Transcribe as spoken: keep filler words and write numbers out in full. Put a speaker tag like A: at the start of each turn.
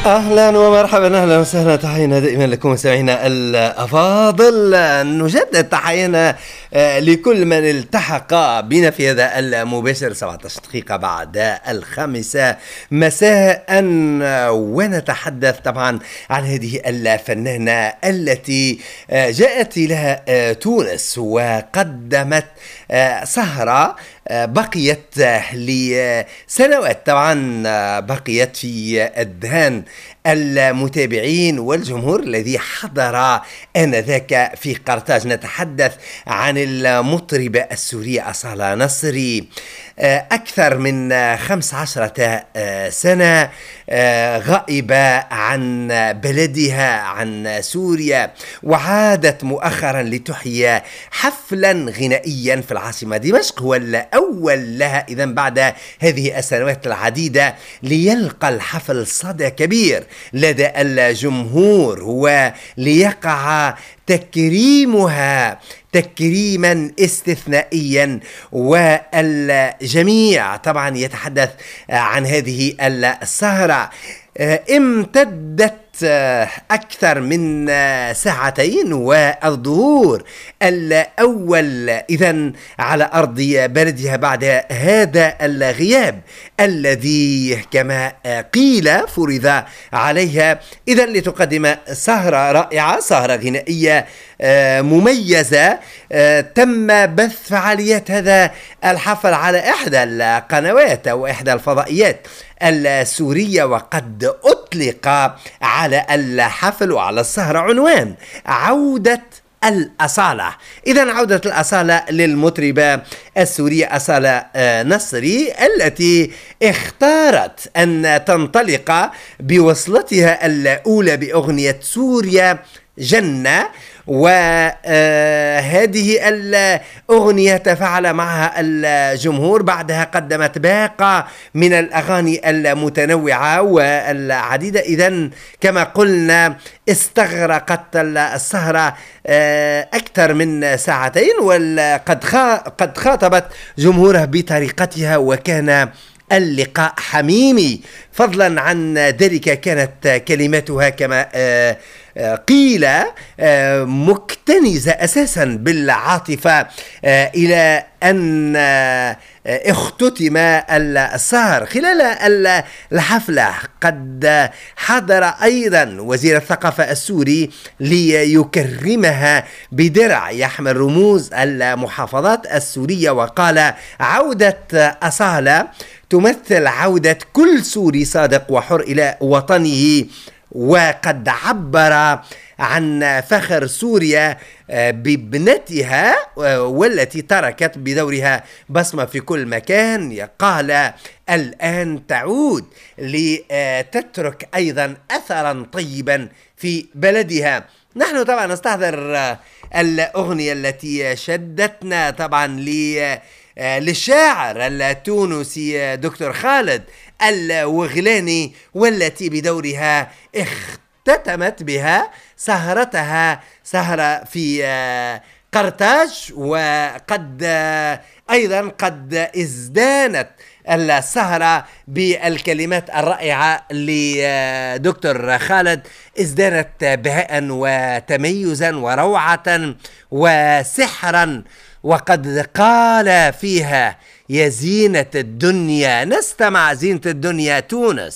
A: أهلا ومرحبا، أهلا وسهلا، تحينا دائما لكم مستمعينا الأفاضل. نجدد تحينا لكل من التحق بنا في هذا المباشر سبعة عشر دقيقة بعد الخامسة مساء، ونتحدث طبعا عن هذه الفنانة التي جاءت إلى تونس وقدمت سهرة بقيت لسنوات، طبعا بقيت في أذهان المتابعين والجمهور الذي حضر آنذاك في قرطاج. نتحدث عن المطربة السورية أصالة نصري، أكثر من خمس عشرة سنة غائبة عن بلدها، عن سوريا، وعادت مؤخرا لتحيي حفلا غنائيا في العاصمة دمشق، هو الأول لها إذن بعد هذه السنوات العديدة، ليلقى الحفل صدى كبير لدى الجمهور وليقع تكريمها تكريما استثنائيا. والجميع طبعا يتحدث عن هذه السهرة، امتدت أكثر من ساعتين، والظهور الأول إذن على أرض بلدها بعد هذا الغياب الذي كما قيل فرض عليها، إذن لتقدم سهرة رائعة، سهرة غنائية مميزة. تم بث فعاليات هذا الحفل على إحدى القنوات أو إحدى الفضائيات السورية، وقد أطلق على الحفل وعلى السهرة عنوان عودة الأصالة. إذن عودة الأصالة للمطربة السورية أصالة نصري، التي اختارت أن تنطلق بوصلتها الأولى بأغنية سوريا جنة، وهذه الأغنية تفاعل معها الجمهور. بعدها قدمت باقة من الأغاني المتنوعة والعديدة. إذن كما قلنا استغرقت السهرة أكثر من ساعتين، وقد قد خاطبت جمهورها بطريقتها، وكان اللقاء حميمي. فضلا عن ذلك كانت كلماتها كما قيل مكتنزة أساسا بالعاطفة، إلى أن اختتم السهر. خلال الحفلة قد حضر أيضا وزير الثقافة السوري ليكرمها بدرع يحمل رموز المحافظات السورية، وقال: عودة أصالة تمثل عودة كل سوري صادق وحر إلى وطنه. وقد عبر عن فخر سوريا بابنتها والتي تركت بدورها بصمة في كل مكان. قال: الآن تعود لتترك أيضا أثرا طيبا في بلدها. نحن طبعا نستحضر الأغنية التي شدتنا طبعا للشاعر التونسي دكتور خالد الوغلاني، والتي بدورها اختتمت بها سهرتها سهرة في قرطاج. وقد أيضا قد ازدانت السهرة بالكلمات الرائعة لدكتور خالد، ازدانت بهاء وتميزا وروعة وسحرا. وقد قال فيها: يا زينة الدنيا. نستمع زينة الدنيا تونس.